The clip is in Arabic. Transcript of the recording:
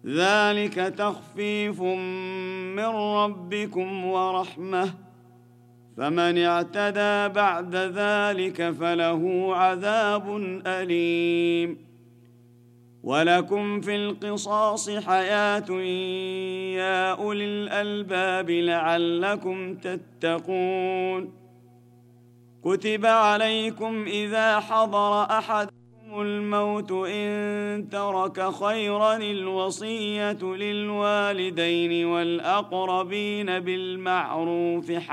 ذلك تخفيف من ربكم ورحمة، فمن اعتدى بعد ذلك فله عذاب أليم. ولكم في القصاص حياة يا أولي الألباب لعلكم تتقون. كتب عليكم إذا حضر أحدكم الموت إن ترك خيرا الوصية للوالدين والأقربين بالمعروف